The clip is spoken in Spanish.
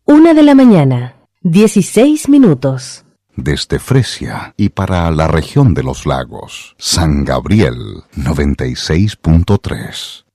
1:16 a.m. Desde Fresia y para la región de los lagos, San Gabriel 96.3.